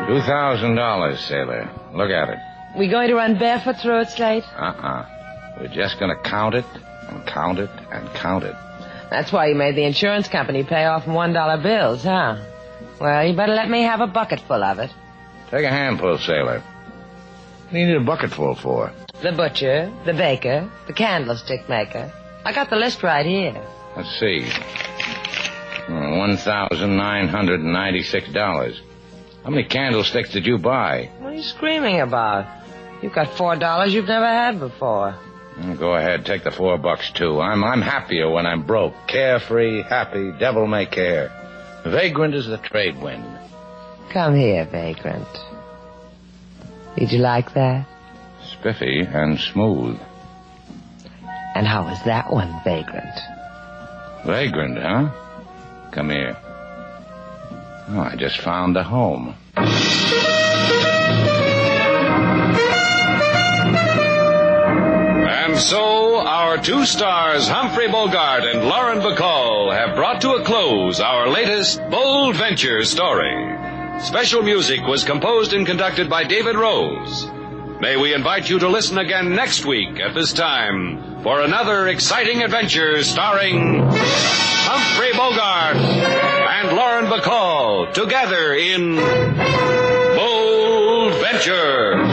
$2,000, sailor. Look at it. We going to run barefoot through it, Slate? We're just going to count it and count it and count it. That's why you made the insurance company pay off in $1 bills, huh? Well, you better let me have a bucket full of it. Take a handful, sailor. What do you need a bucketful for? The butcher, the baker, the candlestick maker. I got the list right here. Let's see. $1,996. How many candlesticks did you buy? What are you screaming about? You've got $4 you've never had before. Go ahead, take the $4 too. I'm happier when I'm broke. Carefree, happy, devil may care. Vagrant is the trade wind. Come here, Vagrant. Did you like that? Spiffy and smooth. And how was that one, Vagrant? Vagrant, huh? Come here. Oh, I just found a home. And so, our two stars, Humphrey Bogart and Lauren Bacall, have brought to a close our latest Bold Venture story. Special music was composed and conducted by David Rose. May we invite you to listen again next week at this time for another exciting adventure starring Humphrey Bogart and Lauren Bacall together in Bold Venture.